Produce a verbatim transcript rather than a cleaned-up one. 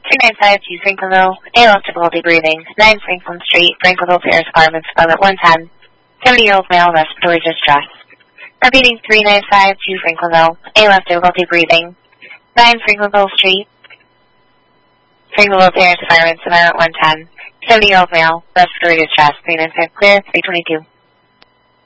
three nine five two Franklinville, A L F difficulty breathing, nine Franklin Street, Franklinville Terrace Apartments, Apartment one ten, seventy-year-old male, respiratory distress. Repeating three nine five two Franklinville, A L F difficulty breathing, nine Franklinville Street, Franklinville Terrace Apartments, Apartment one ten, seventy-year-old male, respiratory distress, three nine five clear, three twenty-two.